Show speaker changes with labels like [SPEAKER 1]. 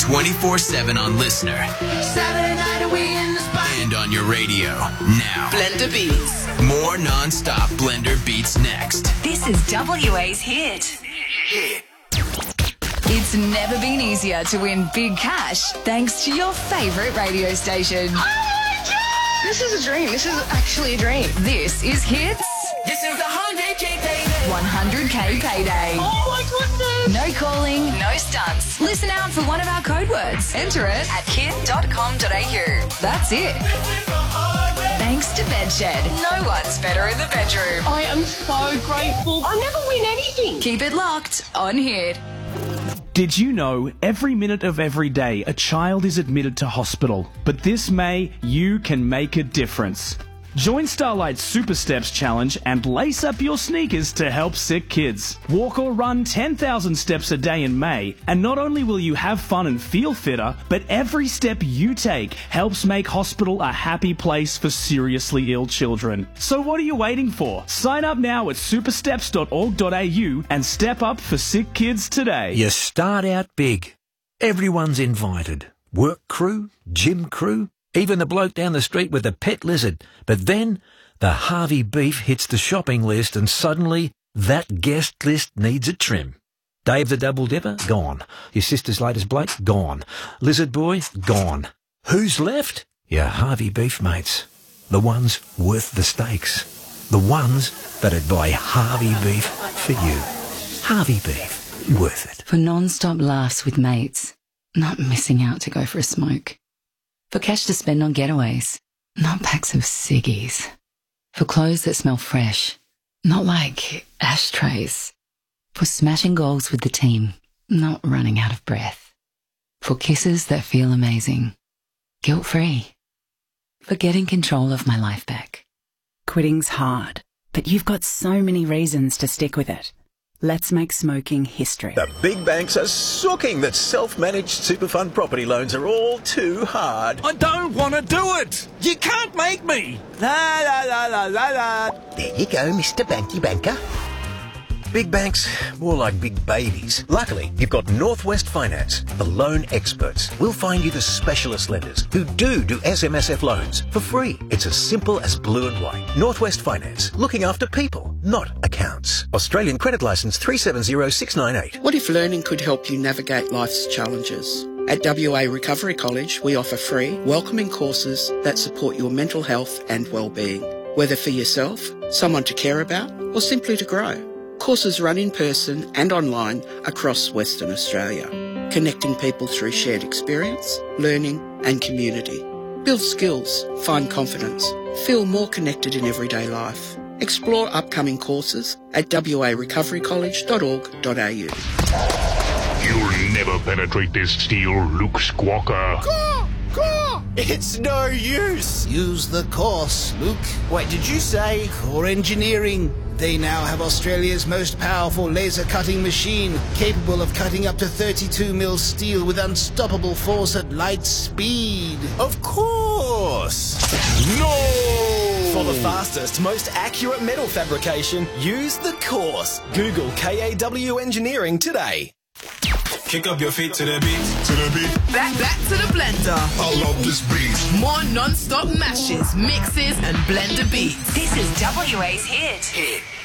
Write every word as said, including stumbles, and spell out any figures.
[SPEAKER 1] twenty-four seven on Listener.
[SPEAKER 2] Saturday night and we in the spot.
[SPEAKER 1] And on your radio. Now.
[SPEAKER 3] Blender Beats.
[SPEAKER 1] More non-stop Blender Beats next.
[SPEAKER 4] This is W A's Hit.
[SPEAKER 1] Hit.
[SPEAKER 4] It's never been easier to win big cash thanks to your favourite radio station.
[SPEAKER 2] Oh my God! This is a dream. This is actually a dream.
[SPEAKER 4] This is Hits.
[SPEAKER 2] This is the one hundred K payday.
[SPEAKER 4] one hundred K payday.
[SPEAKER 2] Oh my goodness.
[SPEAKER 4] No calling, no stunts. Listen out for one of our code words. Enter it at hit dot com dot a u. That's it. Thanks to Bedshed. No one's better in the bedroom.
[SPEAKER 2] I am so grateful. I never win anything.
[SPEAKER 4] Keep it locked on Hit.
[SPEAKER 5] Did you know every minute of every day a child is admitted to hospital? But this May, you can make a difference. Join Starlight's Super Steps Challenge and lace up your sneakers to help sick kids. Walk or run ten thousand steps a day in May, and not only will you have fun and feel fitter, but every step you take helps make hospital a happy place for seriously ill children. So what are you waiting for? Sign up now at supersteps dot org dot a u and step up for sick kids today.
[SPEAKER 6] You start out big. Everyone's invited. Work crew, gym crew, even the bloke down the street with the pet lizard. But then the Harvey beef hits the shopping list and suddenly that guest list needs a trim. Dave the Double Dipper? Gone. Your sister's latest Blake? Gone. Lizard Boy? Gone. Who's left? Your Harvey beef mates. The ones worth the stakes. The ones that'd buy Harvey beef for you. Harvey beef. Worth it.
[SPEAKER 7] For non-stop laughs with mates. Not missing out to go for a smoke. For cash to spend on getaways, not packs of ciggies. For clothes that smell fresh, not like ashtrays. For smashing goals with the team, not running out of breath. For kisses that feel amazing, guilt-free. For getting control of my life back.
[SPEAKER 8] Quitting's hard, but you've got so many reasons to stick with it. Let's make smoking history.
[SPEAKER 9] The big banks are sooking that self-managed super fund property loans are all too hard.
[SPEAKER 10] I don't want to do it. You can't make me.
[SPEAKER 9] La la la la la la. There you go, Mister Banky Banker. Big banks, more like big babies. Luckily, you've got Northwest Finance, the loan experts. We'll find you the specialist lenders who do do S M S F loans for free. It's as simple as blue and white. Northwest Finance, looking after people, not accounts. Australian credit licence three seven zero six nine eight.
[SPEAKER 11] What if learning could help you navigate life's challenges? At W A Recovery College, we offer free, welcoming courses that support your mental health and well-being. Whether for yourself, someone to care about, or simply to grow. Courses run in person and online across Western Australia, connecting people through shared experience, learning and community. Build skills, find confidence, feel more connected in everyday life. Explore upcoming courses at w a recovery college dot org dot a u.
[SPEAKER 12] You'll never penetrate this steel, Luke Skywalker.
[SPEAKER 13] Core! Core! It's no use! Use the course, Luke. Wait, did you say core engineering? They now have Australia's most powerful laser cutting machine, capable of cutting up to thirty-two mil steel with unstoppable force at light speed. Of course!
[SPEAKER 14] No! For the fastest, most accurate metal fabrication, use the course. Google K A W Engineering today.
[SPEAKER 15] Kick up your feet to the beat, to the beat.
[SPEAKER 3] Back, back to the blender.
[SPEAKER 15] I love this beat.
[SPEAKER 3] More non-stop mashes, mixes, and blender beats.
[SPEAKER 4] This is W A's Hit.
[SPEAKER 1] Hit.